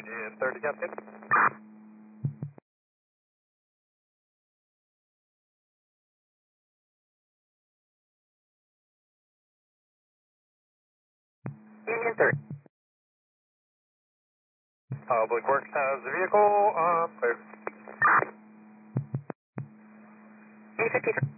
Union 30, Captain. Union 30. Public Works has the vehicle, clear. A53.